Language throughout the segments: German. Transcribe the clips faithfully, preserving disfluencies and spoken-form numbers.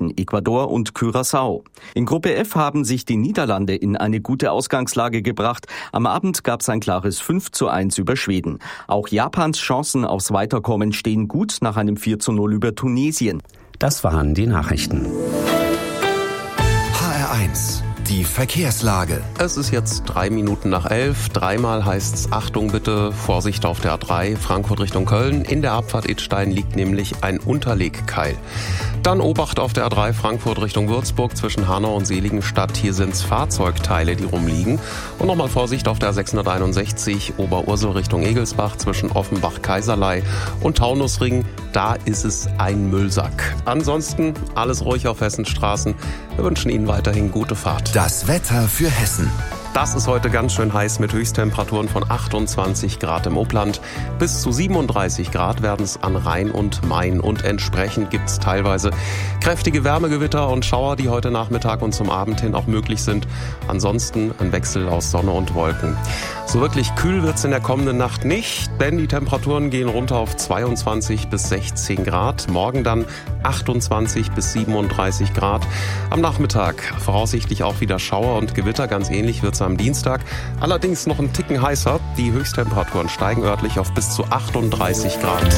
zwischen Ecuador und Curaçao. In Gruppe F haben sich die Niederlande in eine gute Ausgangslage gebracht. Am Abend gab es ein klares fünf zu eins über Schweden. Auch Japans Chancen aufs Weiterkommen stehen gut nach einem vier zu null über Tunesien. Das waren die Nachrichten. H R eins. Die Verkehrslage. Es ist jetzt drei Minuten nach elf. Dreimal heißt's Achtung bitte, Vorsicht auf der A drei, Frankfurt Richtung Köln. In der Abfahrt Idstein liegt nämlich ein Unterlegkeil. Dann Obacht auf der A drei Frankfurt Richtung Würzburg zwischen Hanau und Seligenstadt. Hier sind's Fahrzeugteile, die rumliegen. Und nochmal Vorsicht auf der A sechshunderteinundsechzig Oberursel Richtung Egelsbach zwischen Offenbach-Kaiserlei und Taunusring. Da ist es ein Müllsack. Ansonsten alles ruhig auf Hessens Straßen. Wir wünschen Ihnen weiterhin gute Fahrt. Das Wetter für Hessen. Das ist heute ganz schön heiß mit Höchsttemperaturen von achtundzwanzig Grad im Upland. Bis zu siebenunddreißig Grad werden es an Rhein und Main. Und entsprechend gibt es teilweise kräftige Wärmegewitter und Schauer, die heute Nachmittag und zum Abend hin auch möglich sind. Ansonsten ein Wechsel aus Sonne und Wolken. So wirklich kühl wird es in der kommenden Nacht nicht, denn die Temperaturen gehen runter auf zweiundzwanzig bis sechzehn Grad. Morgen dann achtundzwanzig bis siebenunddreißig Grad. Am Nachmittag voraussichtlich auch wieder Schauer und Gewitter. Ganz ähnlich wird es am Dienstag. Allerdings noch ein Ticken heißer. Die Höchsttemperaturen steigen örtlich auf bis zu achtunddreißig Grad.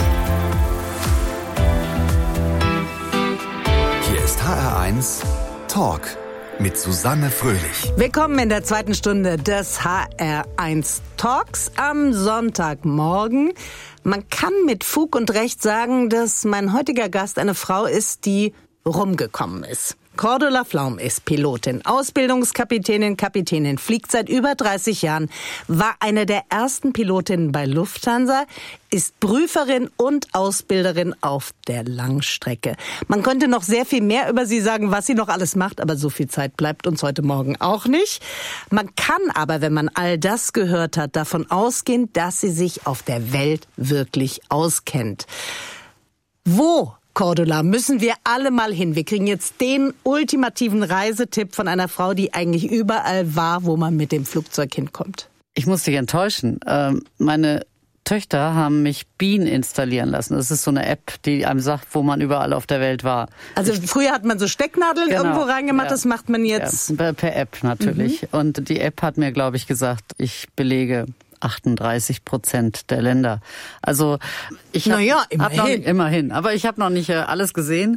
Hier ist H R eins Talk mit Susanne Fröhlich. Willkommen in der zweiten Stunde des H R eins Talks am Sonntagmorgen. Man kann mit Fug und Recht sagen, dass mein heutiger Gast eine Frau ist, die rumgekommen ist. Cordula Flaum ist Pilotin, Ausbildungskapitänin, Kapitänin, fliegt seit über dreißig Jahren, war eine der ersten Pilotinnen bei Lufthansa, ist Prüferin und Ausbilderin auf der Langstrecke. Man könnte noch sehr viel mehr über sie sagen, was sie noch alles macht, aber so viel Zeit bleibt uns heute Morgen auch nicht. Man kann aber, wenn man all das gehört hat, davon ausgehen, dass sie sich auf der Welt wirklich auskennt. Wo, Cordula, müssen wir alle mal hin? Wir kriegen jetzt den ultimativen Reisetipp von einer Frau, die eigentlich überall war, wo man mit dem Flugzeug hinkommt. Ich muss dich enttäuschen. Ähm, meine Töchter haben mich Bean installieren lassen. Das ist so eine App, die einem sagt, wo man überall auf der Welt war. Also früher hat man so Stecknadeln genau. irgendwo reingemacht, ja. Das macht man jetzt... Ja, per App natürlich. Mhm. Und die App hat mir, glaube ich, gesagt, ich belege achtunddreißig Prozent der Länder. Also ich habe naja, hab noch immerhin. immerhin, aber ich habe noch nicht alles gesehen.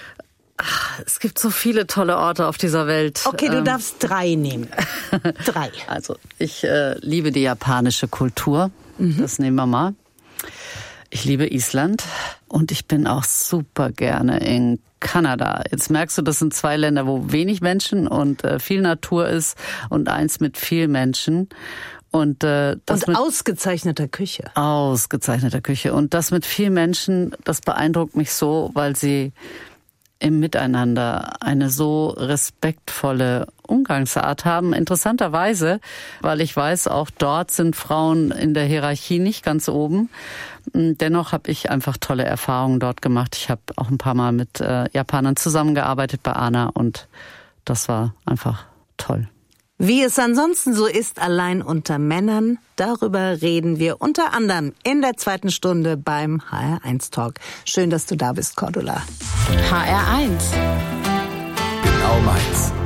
Es gibt so viele tolle Orte auf dieser Welt. Okay, du ähm, darfst drei nehmen. Drei. Also ich äh, liebe die japanische Kultur. Mhm. Das nehmen wir mal. Ich liebe Island und ich bin auch super gerne in Kanada. Jetzt merkst du, das sind zwei Länder, wo wenig Menschen und äh, viel Natur ist und eins mit viel Menschen. Und, äh, das und mit ausgezeichneter Küche. Ausgezeichneter Küche. Und das mit vielen Menschen, das beeindruckt mich so, weil sie im Miteinander eine so respektvolle Umgangsart haben. Interessanterweise, weil ich weiß, auch dort sind Frauen in der Hierarchie nicht ganz oben. Dennoch habe ich einfach tolle Erfahrungen dort gemacht. Ich habe auch ein paar Mal mit äh, Japanern zusammengearbeitet bei A N A und das war einfach toll. Wie es ansonsten so ist, allein unter Männern, darüber reden wir unter anderem in der zweiten Stunde beim H R eins Talk. Schön, dass du da bist, Cordula. H R eins. Genau meins.